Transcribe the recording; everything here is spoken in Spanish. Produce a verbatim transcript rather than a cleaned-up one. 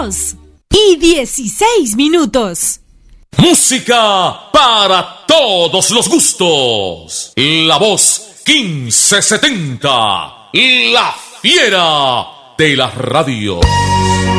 dos y dieciséis minutos. Música para todos los gustos. La voz quince setenta. La fiera de la radio.